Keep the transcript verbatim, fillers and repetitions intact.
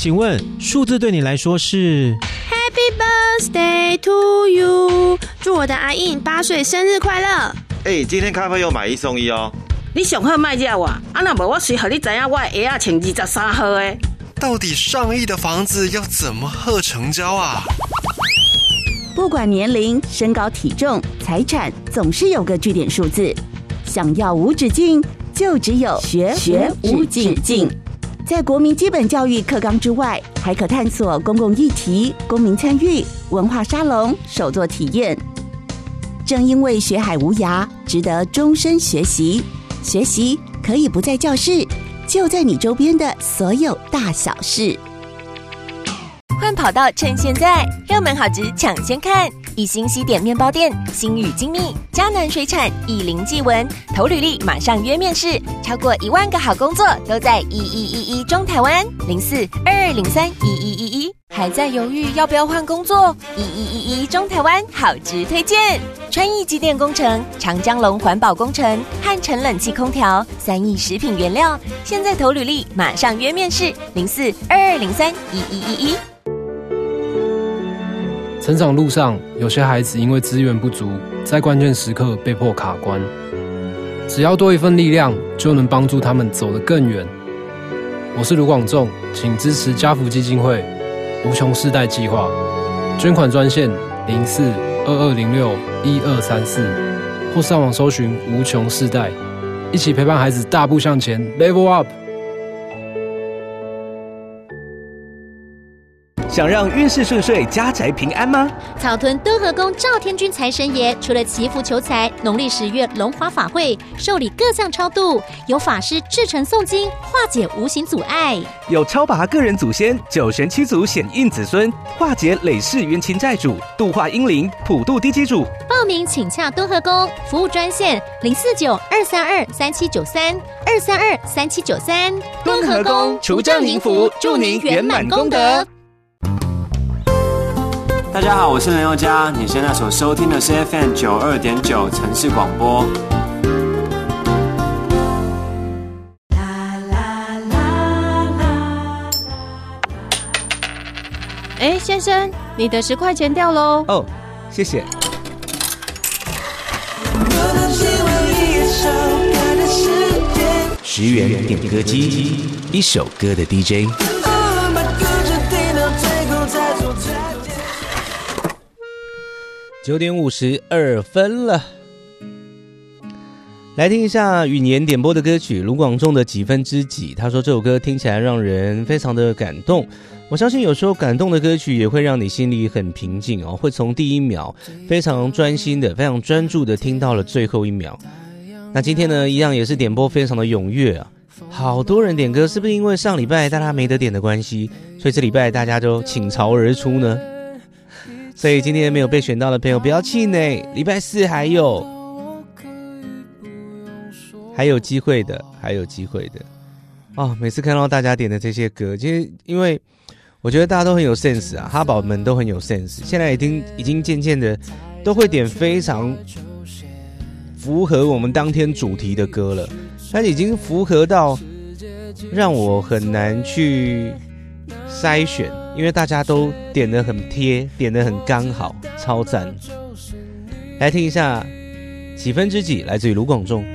请问数字对你来说是 Happy birthday to you， 祝我的阿印八岁生日快乐。 哎、欸，今天咖啡有买一送一哦。 你上好卖惹我，啊那无我随和你知影我的鞋仔穿二十三号的。 到底上亿的房子要怎么贺成交啊？ 不管年龄、身高、体重、财产，总是有个据点数字。想要无止境，就只有学学无止境。在国民基本教育课纲之外，还可探索公共议题、公民参与、文化沙龙、手作体验。正因为学海无涯，值得终身学习。学习可以不在教室，就在你周边的所有大小事。 换跑道趁现在，热门好值抢先看！一星西点面包店、星宇精密、嘉南水产、以林技文，投履历马上约面试，超过一万个好工作都在一一一一中台湾零四二二零三一一一一。还在犹豫要不要换工作？一一一一中台湾好值推荐，川艺机电工程、长江龙环保工程、汉城冷气空调、三益食品原料，现在投履历马上约面试，零四二二零三一一一一。 成长路上，有些孩子因为资源不足，在关键时刻被迫卡关。只要多一份力量，就能帮助他们走得更远。我是卢广仲，请支持家福基金会无穷世代计划，捐款专线零四二二零六一二三四，或上网搜寻无穷世代，一起陪伴孩子大步向前 ，Level Up。 想让运势顺遂、家宅平安吗？ 草屯敦和宫赵天君财神爷除了祈福求财，农历十月龙华法会受理各项超度，有法师至诚诵经，化解无形阻碍； 有超拔个人祖先，九神七祖显应子孙，化解累世冤亲债主，度化英灵，普度地基主。 报名请洽敦和宫服务专线零四九二三二三七九三二三二三七九三。 敦和宫除障迎福，祝您圆满功德。 大家好，我是林宥嘉，你现在所收听的是 F M 九二点九城市广播。 哎，先生，你的十块钱掉喽。 哦，谢谢。 十元点歌机，一首歌的 D J。 九点五十二分了，来听一下语言点播的歌曲卢广仲的几分之几。他说这首歌听起来让人非常的感动，我相信有时候感动的歌曲也会让你心里很平静哦，会从第一秒非常专心的非常专注的听到了最后一秒。那今天呢一样也是点播非常的踊跃啊，好多人点歌，是不是因为上礼拜大家没得点的关系，所以这礼拜大家都倾巢而出呢？所以今天没有被选到的朋友不要气馁，礼拜四还有还有机会的，还有机会的哦！每次看到大家点的这些歌，其实因为我觉得大家都很有 sense 啊，哈宝们都很有 sense， 现在已经已经渐渐的都会点非常符合我们当天主题的歌了，它已经符合到让我很难去筛选，因为大家都点得很贴，点得很刚好，超赞。来听一下几分之几，来自于卢广仲。